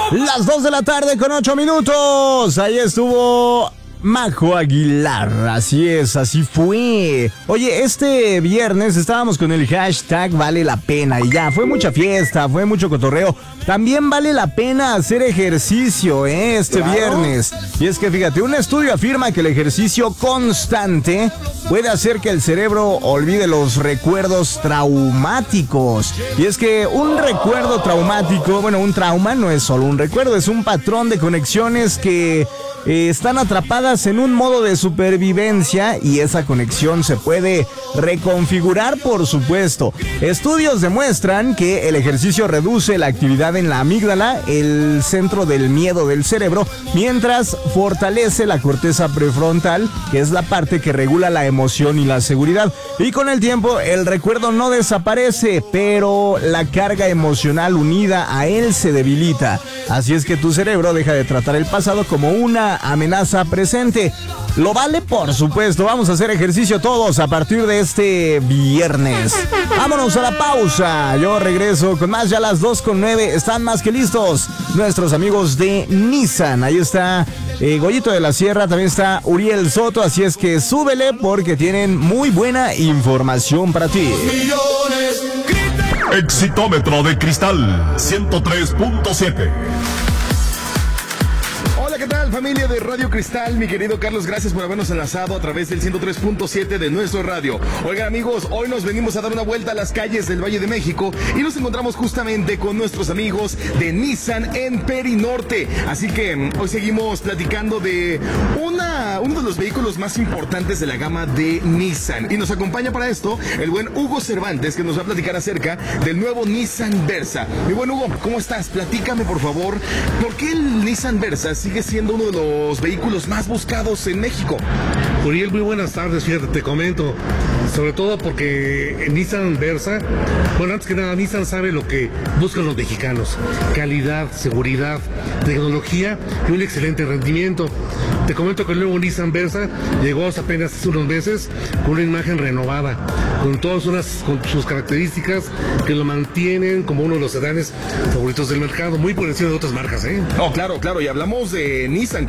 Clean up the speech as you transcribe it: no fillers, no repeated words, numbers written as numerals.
Las 2 de la tarde con 8 minutos. Ahí estuvo Majo Aguilar, así es, así fue. Oye, este viernes estábamos con el hashtag Vale la Pena y ya, fue mucha fiesta, fue mucho cotorreo. También vale la pena hacer ejercicio, este viernes. Y es que fíjate, un estudio afirma que el ejercicio constante puede hacer que el cerebro olvide los recuerdos traumáticos. Y es que un recuerdo traumático, bueno, un trauma no es solo un recuerdo, es un patrón de conexiones que están atrapadas en un modo de supervivencia y esa conexión se puede reconfigurar, por supuesto. Estudios demuestran que el ejercicio reduce la actividad en la amígdala, el centro del miedo del cerebro, mientras fortalece la corteza prefrontal, que es la parte que regula la emoción y la seguridad. Y con el tiempo el recuerdo no desaparece, pero la carga emocional unida a él se debilita. Así es que tu cerebro deja de tratar el pasado como una amenaza presente. ¿Lo vale? Por supuesto. Vamos a hacer ejercicio todos a partir de este viernes. Vámonos a la pausa. Yo regreso con más, ya a las 2:09. Están más que listos nuestros amigos de Nissan. Ahí está Goyito de la Sierra, también está Uriel Soto. Así es que súbele porque tienen muy buena información para ti. Exitómetro de cristal 103.7. ¿Qué tal, familia de Radio Cristal? Mi querido Carlos, gracias por habernos enlazado a través del 103.7 de nuestro radio. Oigan, amigos, hoy nos venimos a dar una vuelta a las calles del Valle de México y nos encontramos justamente con nuestros amigos de Nissan en Perinorte. Así que hoy seguimos platicando de uno de los vehículos más importantes de la gama de Nissan. Y nos acompaña para esto el buen Hugo Cervantes, que nos va a platicar acerca del nuevo Nissan Versa. Mi buen Hugo, ¿cómo estás? Platícame, por favor, ¿por qué el Nissan Versa sigue siendo uno de los vehículos más buscados en México? Uriel, muy buenas tardes, fíjate, te comento, sobre todo porque en Nissan Versa, bueno, antes que nada, Nissan sabe lo que buscan los mexicanos: calidad, seguridad, tecnología y un excelente rendimiento. Te comento que el nuevo Nissan Versa llegó apenas hace unos meses con una imagen renovada, con sus características que lo mantienen como uno de los sedanes favoritos del mercado, muy por encima de otras marcas, ¿eh? Oh, claro, y hablamos de Nissan,